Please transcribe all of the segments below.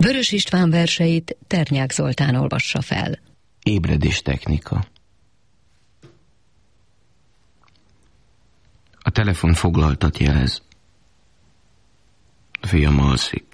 Vörös István verseit Ternyák Zoltán olvassa fel. Ébredés technika. A telefon foglaltat jelez. A fiam alszik.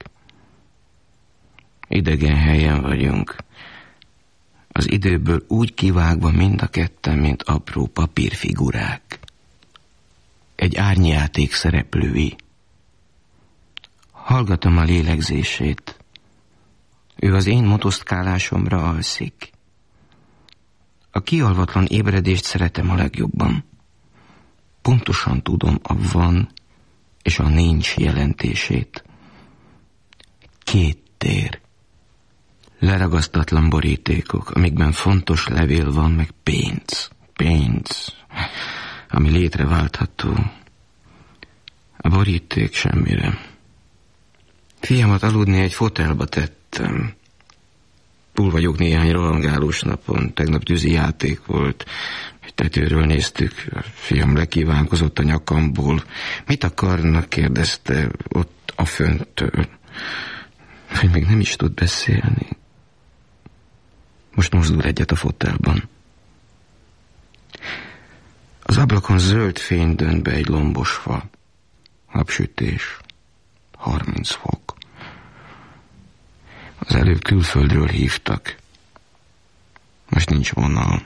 Idegen helyen vagyunk. Az időből úgy kivágva mind a ketten, mint apró papírfigurák. Egy árnyjáték szereplői. Hallgatom a lélegzését. Ő az én motosztkálásomra alszik. A kialvatlan ébredést szeretem a legjobban. Pontosan tudom a van és a nincs jelentését. Két tér. Leragasztatlan borítékok, amikben fontos levél van, meg pénz, ami létreváltható. A boríték semmire. Fiamat aludni egy fotelba tettem. Túl vagyok néhány rohangálós napon. Tegnap tűzi játék volt. Egy tetőről néztük. A fiam lekívánkozott a nyakamból. Mit akarnak, kérdezte ott a föntől. Hogy még nem is tud beszélni. Most mozdul egyet a fotelban. Az ablakon zöld fény dönt be egy lombos fa. Napsütés. 30 fok. Az előbb külföldről hívtak. Most nincs vonal.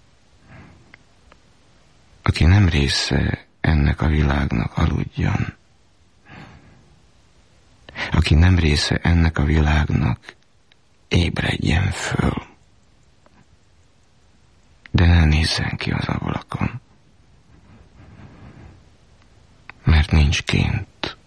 Aki nem része ennek a világnak, aludjon. Aki nem része ennek a világnak, ébredjen föl. De ne nézzen ki az ablakon. Mert nincs kint.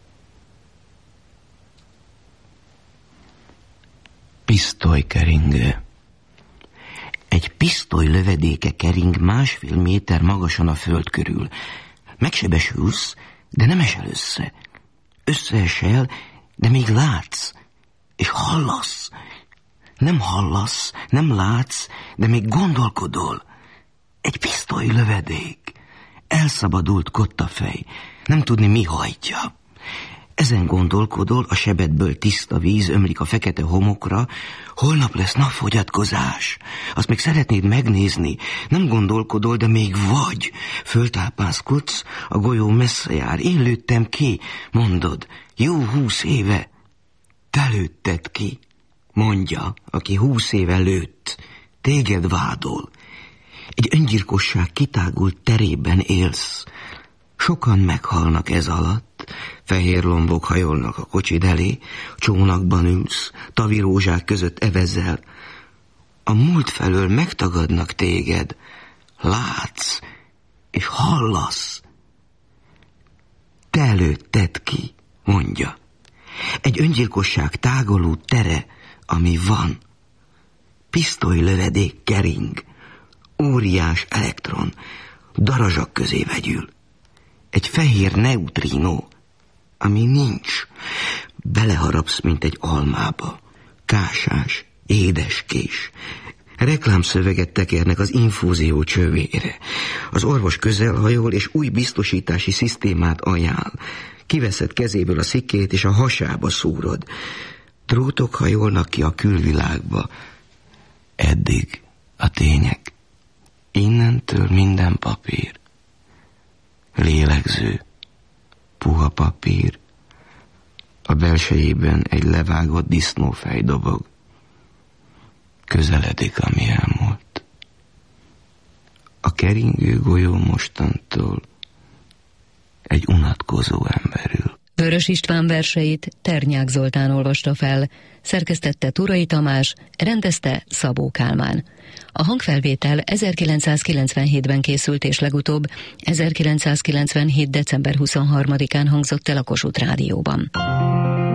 Pisztolykeringő. Egy pisztoly lövedéke kering 1,5 méter magasan a föld körül. Megsebesülsz, de nem esel össze. Összeesel, de még látsz, és hallasz. Nem hallasz, nem látsz, de még gondolkodol. Egy pisztoly lövedék. Elszabadult kottafej. Nem tudni, mi hajtja. Ezen gondolkodol, a sebedből tiszta víz ömlik a fekete homokra. Holnap lesz napfogyatkozás. Azt még szeretnéd megnézni. Nem gondolkodol, de még vagy. Föltápászkodsz, a golyó messze jár. Én lőttem ki, mondod. Jó 20 éve. Te lőtted ki, mondja, aki 20 éve lőtt. Téged vádol. Egy öngyilkosság kitágult terében élsz. Sokan meghalnak ez alatt. Fehér lombok hajolnak a kocsid elé, csónakban ülsz, tavirózsák között evezel. A múlt felől megtagadnak téged. Látsz, és hallasz. Te lőtted ki, mondja. Egy öngyilkosság tágoló tere, ami van. Pisztolylövedék kering. Óriás elektron darazsak közé vegyül. Egy fehér neutrínó, ami nincs. Beleharapsz, mint egy almába. Kásás, édeskés. Reklámszöveget tekernek az infúzió csövére. Az orvos közelhajol, és új biztosítási szisztémát ajánl. Kiveszed kezéből a szikkét, és a hasába szúrod. Drótok hajolnak ki a külvilágba. Eddig a tények. Innentől minden papír. Lélegző, puha papír, a belsejében egy levágott disznófej dobog. Közeledik, ami elmúlt. A keringő golyó mostantól egy unatkozó emberül. Vörös István verseit Ternyák Zoltán olvasta fel, szerkesztette Turai Tamás, rendezte Szabó Kálmán. A hangfelvétel 1997-ben készült, és legutóbb 1997. december 23-án hangzott el a Kossuth Rádióban.